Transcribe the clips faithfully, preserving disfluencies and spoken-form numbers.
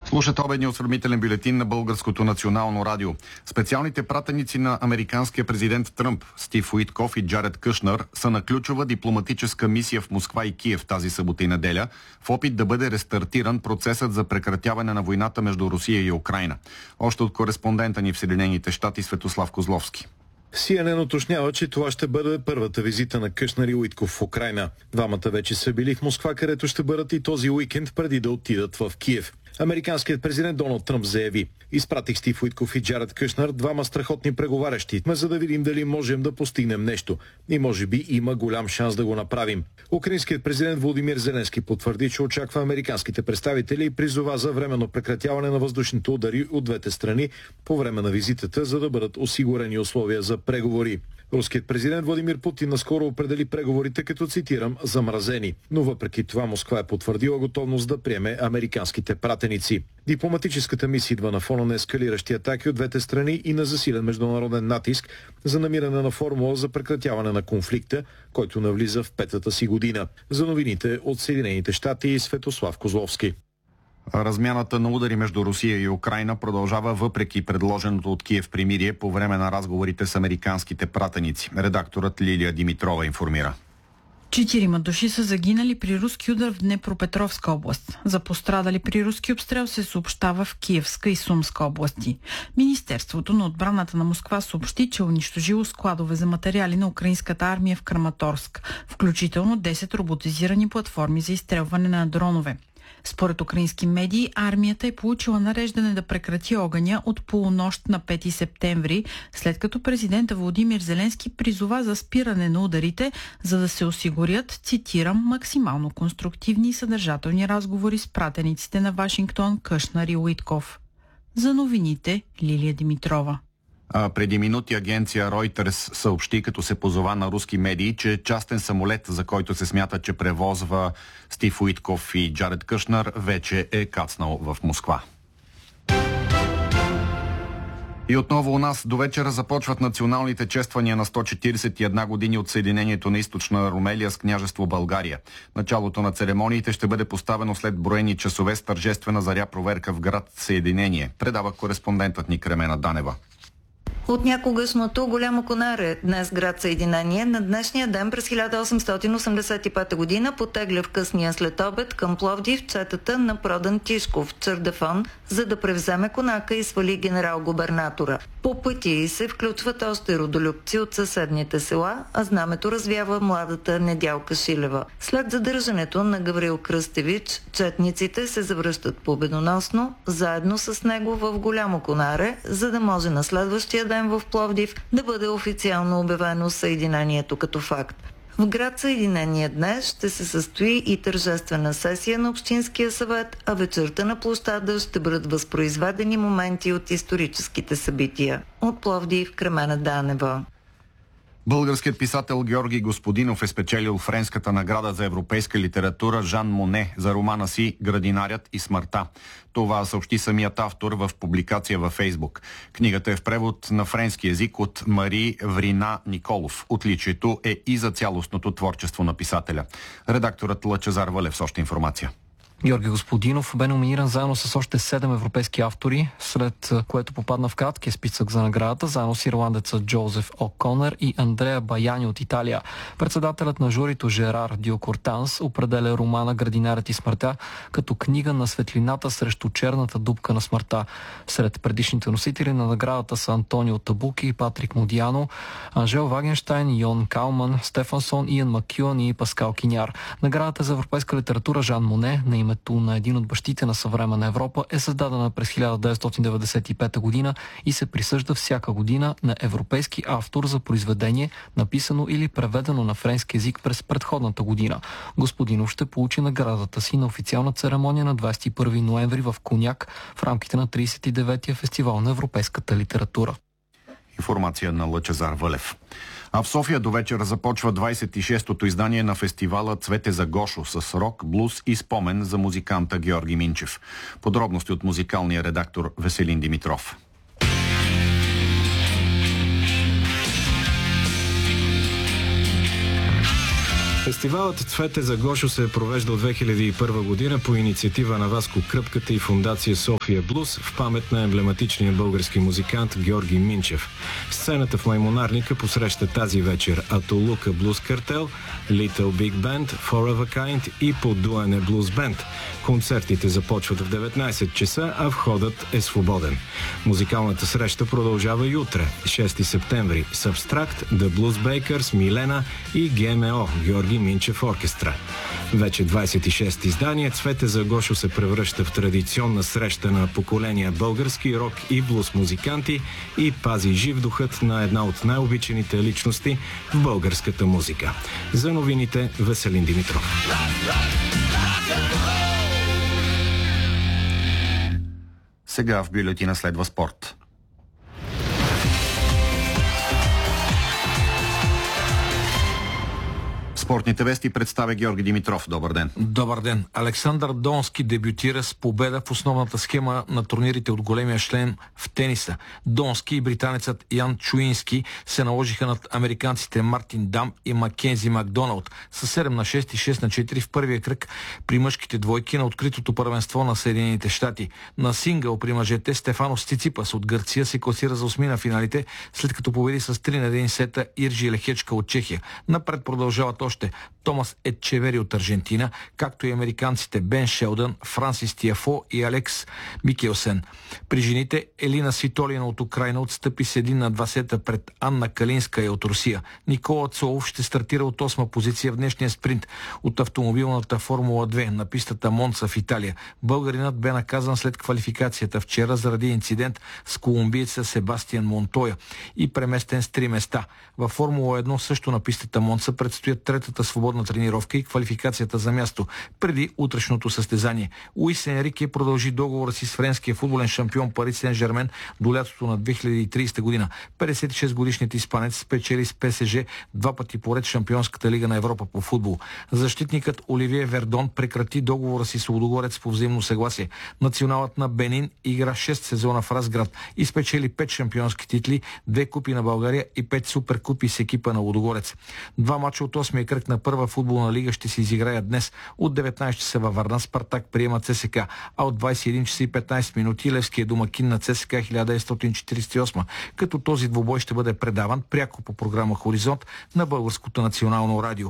Слушате обедния осведомителен бюлетин на Българското национално радио. Специалните пратеници на американския президент Тръмп, Стив Уитков и Джаред Кушнър, са на ключова дипломатическа мисия в Москва и Киев тази събота и неделя, в опит да бъде рестартиран процесът за прекратяване на войната между Русия и Украйна. Още от кореспондента ни в Съединените щати Светослав Козловски. Си Ен Ен уточнява, че това ще бъде първата визита на Кушнър и Уитков в Украйна. Двамата вече са били в Москва, където ще бъдат и този уикенд преди да отидат в Киев. Американският президент Доналд Тръмп заяви: изпратих Стив Уитков и Джаред Кушнър, двама страхотни преговарящи, за да видим дали можем да постигнем нещо. И може би има голям шанс да го направим. Украинският президент Володимир Зеленски потвърди, че очаква американските представители и призова за временно прекратяване на въздушните удари от двете страни по време на визитата, за да бъдат осигурени условия за преговори. Руският президент Владимир Путин наскоро определи преговорите като, цитирам, замразени. Но въпреки това Москва е потвърдила готовност да приеме американските пратеници. Дипломатическата мисия идва на фона на ескалиращи атаки от двете страни и на засилен международен натиск за намиране на формула за прекратяване на конфликта, който навлиза в петата си година. За новините от Съединените щати и Светослав Козловски. Размяната на удари между Русия и Украйна продължава въпреки предложеното от Киев примирие по време на разговорите с американските пратеници. Редакторът Лилия Димитрова информира. Четирима души са загинали при руски удар в Днепропетровска област. За пострадали при руски обстрел се съобщава в Киевска и Сумска области. Министерството на отбраната на Москва съобщи, че унищожило складове за материали на украинската армия в Краматорск, включително десет роботизирани платформи за изстрелване на дронове. Според украински медии, армията е получила нареждане да прекрати огъня от полунощ на пети септември, след като президента Володимир Зеленски призова за спиране на ударите, за да се осигурят, цитирам, максимално конструктивни и съдържателни разговори с пратениците на Вашингтон, Кушнър и Уитков. За новините Лилия Димитрова. А преди минути агенция Reuters съобщи, като се позова на руски медии, че частен самолет, за който се смята, че превозва Стив Уитков и Джаред Кушнър, вече е кацнал в Москва. И отново у нас до вечера започват националните чествания на сто четиридесет и една години от съединението на източна Румелия с княжество България. Началото на церемониите ще бъде поставено след броени часове с тържествена заря проверка в град Съединение. Предава кореспондентът ни Кремена Данева. От някогашното Голямо Конаре, днес град Съединение, на днешния ден през хиляда осемстотин осемдесет и пета година потегля в късния следобед към Пловдив четата на Продан Тишков, Чърдефон, за да превземе конака и свали генерал-губернатора. По пътя се включват още родолюбци от съседните села, а знамето развява младата Недялка Шилева. След задържането на Гаврил Кръстевич, четниците се завръщат победоносно, заедно с него в Голямо Конаре, за да може на следващия ден в Пловдив да бъде официално обявено съединението като факт. В град Съединение днес ще се състои и тържествена сесия на Общинския съвет, а вечерта на площада ще бъдат възпроизведени моменти от историческите събития. От Пловдив, Кремена Данева. Българският писател Георги Господинов е спечелил френската награда за европейска литература Жан Моне за романа си «Градинарят и смъртта». Това съобщи самият автор в публикация във Фейсбук. Книгата е в превод на френски език от Мари Врина Николов. Отличието е и за цялостното творчество на писателя. Редакторът Лъчезар Вълев с още информация. Георги Господинов бе номиниран заедно с още седем европейски автори, след което попадна в краткия списък за наградата, заедно с ирландеца Джозеф О'Конър и Андреа Баяни от Италия. Председателят на журито Жерар Диокортанс определя романа «Градинарят и смъртта» като книга на светлината срещу черната дупка на смъртта. Сред предишните носители на наградата са Антонио Табуки, Патрик Модиано, Анжел Вагенштайн, Йон Кауман, Стефансон, Иан Макюан и Паскал Киняр. Наградата за европейска литература Жан Моне на името на един от бащите на съвременна Европа е създадена през хиляда деветстотин деветдесет и пета година и се присъжда всяка година на европейски автор за произведение, написано или преведено на френски език през предходната година. Господинов ще получи наградата си на официална церемония на двадесет и първи ноември в Коняк в рамките на тридесет и деветия фестивал на европейската литература. Информация на Лъчезар Вълев. А в София до вечера започва двадесет и шестото издание на фестивала «Цвете за Гошо» с рок, блуз и спомен за музиканта Георги Минчев. Подробности от музикалния редактор Веселин Димитров. Фестивалът Цвете за Гошо се е провеждал две хиляди и първа година по инициатива на Васко Кръпката и фондация София Блуз в памет на емблематичния български музикант Георги Минчев. Сцената в Маймонарника посреща тази вечер Атолука Блуз Картел, Little Big Band, Forever Kind и Подуене Блуз Бенд. Концертите започват в деветнайсет часа, а входът е свободен. Музикалната среща продължава и утре, шести септември, с Абстракт, The Blues Bakers, Милена и ГМО, Георги Минчев оркестра. Вече двайсет и шесто издание Цвете за Гошо се превръща в традиционна среща на поколения български рок и блуз музиканти и пази жив духът на една от най-обичаните личности в българската музика. За новините Веселин Димитров. Сега в бюлетина следва спорт. Спортните вести представя Георги Димитров. Добър ден. Добър ден. Александър Донски дебютира с победа в основната схема на турнирите от големия шлем в тениса. Донски и британецът Ян Чуински се наложиха над американците Мартин Дам и Маккензи Макдоналд с седем на шест и шест на четири в първия кръг при мъжките двойки на откритото първенство на Съединените щати. На сингъл при мъжете Стефанос Циципас от Гърция се класира за осми на финалите, след като победи с три на един сета Ирджи Лехечка от Чехия. Напред продължават още Томас Етчевери от Аржентина, както и американците Бен Шелдън, Франсис Тиафо и Алекс Микелсен. При жените Елина Свитолина от Украйна отстъпи с един на два сета пред Анна Калинска от Русия. Никола Цолов ще стартира от осма позиция в днешния спринт от автомобилната Формула две на пистата Монца в Италия. Българинът бе наказан след квалификацията вчера заради инцидент с колумбиеца Себастиан Монтоя и преместен с три места. Във Формула едно също на пистата Монца предстоят третата свободна тренировка и квалификацията за място преди утрешното състезание. Луис Енрике продължи договора си с френския футболен шампион Пари Сен-Жермен до лятото на две хиляди и трийсета година. петдесет и шест годишният испанец спечели с ПСЖ два пъти поред Шампионската лига на Европа по футбол. Защитникът Оливие Вердон прекрати договора си с Лудогорец по взаимно съгласие. Националът на Бенин игра шест сезона в Разград и спечели пет шампионски титли, две купи на България и пет суперкупи с екипа на Лудогорец. Два мача от осмия кръг на първа футболна лига ще се изиграят днес. От деветнайсет часа във Варна Спартак приема ЦСКА, а от двайсет и един часа и петнайсет минути Левски е домакин на ЦСКА хиляда деветстотин четирийсет и осма, като този двубой ще бъде предаван пряко по програма Хоризонт на Българското национално радио.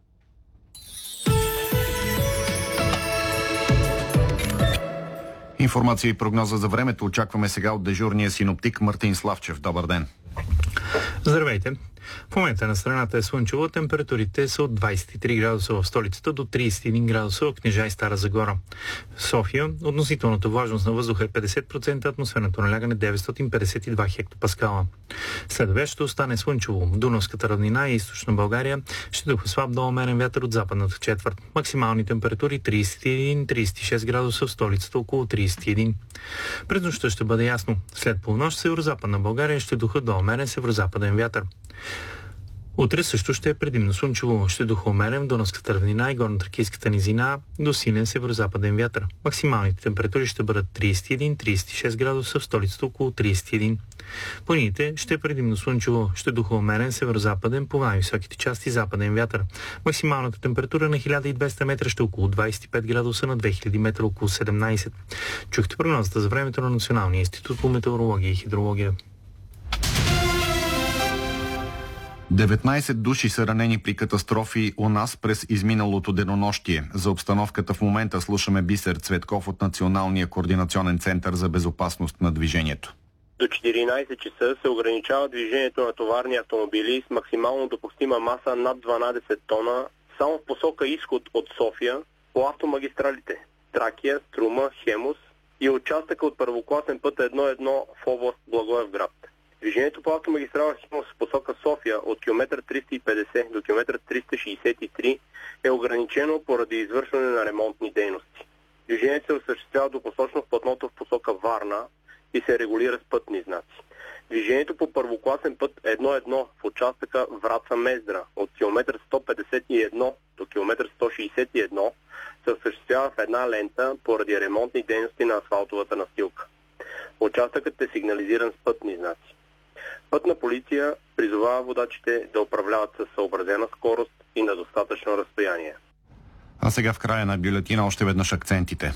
Информация и прогноза за времето очакваме сега от дежурния синоптик Мартин Славчев. Добър ден. Здравейте! В момента на страната е слънчево, температурите са от двайсет и три градуса в столицата до трийсет и един градуса в Кнежа и Стара Загора. В София относителната влажност на въздуха е петдесет процента, атмосферното налягане деветстотин петдесет и два хектопаскала. Следващото ще остане слънчево. Дунавската равнина и източна България ще духа слаб до умерен вятър от западната четвърт. Максимални температури трийсет и един до трийсет и шест градуса, в столицата около трийсет и един. През нощта ще бъде ясно. След полунощ северо-западна България ще духа до умерен северо-западен вятър. Утре също ще е предимно слънчево. Ще духа умерен в Дунавската равнина и горно-тракийската низина до силен северо-западен вятър. Максималните температури ще бъдат трийсет и един до трийсет и шест градуса, в столицата около трийсет и един. Планините ще е предимно слънчево. Ще духа умерен северо-западен по най-високите части западен вятър. Максималната температура на хиляда и двеста метра ще е около двайсет и пет градуса, на две хиляди метра около седемнайсет. Чухте прогнозата за времето на Националния институт по метеорология и хидрология. деветнайсет души са ранени при катастрофи у нас през изминалото денонощие. За обстановката в момента слушаме Бисер Цветков от Националния координационен център за безопасност на движението. До четиринайсет часа се ограничава движението на товарни автомобили с максимално допустима маса над дванайсет тона само в посока изход от София по автомагистралите Тракия, Струма, Хемус и участъка от първокласен път едно едно в област Благоевград. Движението по автомагистрала Хемус в посока София от километър триста и петдесет до километър триста шейсет и три е ограничено поради извършване на ремонтни дейности. Движението се осъществява двупосочно в платното в посока Варна и се регулира с пътни знаци. Движението по първокласен път едно едно в участъка Враца-Мездра от километър сто петдесет и едно до километър сто шейсет и едно се осъществява в една лента поради ремонтни дейности на асфалтовата настилка. Участъкът е сигнализиран с пътни знаци. Пътна полиция призовава водачите да управляват със съобразена скорост и на достатъчно разстояние. А сега в края на бюлетина още веднъж акцентите.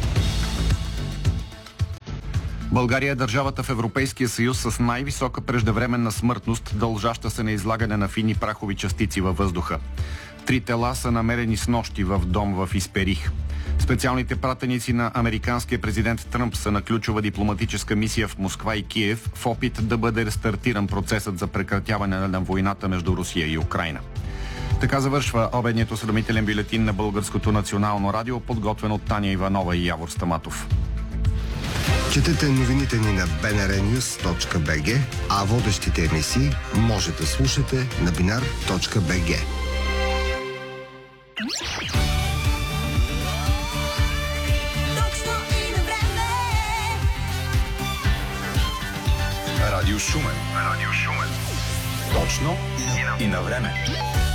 България е държавата в Европейския съюз с най-висока преждевременна смъртност, дължаща се на излагане на фини прахови частици във въздуха. Три тела са намерени снощи в дом в Исперих. Специалните пратеници на американския президент Тръмп са на ключова дипломатическа мисия в Москва и Киев в опит да бъде рестартиран процесът за прекратяване на войната между Русия и Украйна. Така завършва обедният осведомителен бюлетин на Българското национално радио, подготвен от Таня Иванова и Явор Стаматов. Четете новините ни на би ен ар нюз точка би джи, а водещите емисии може да слушате на бинар точка би джи. Радио Шумен. Радио Шумен. Точно и на време.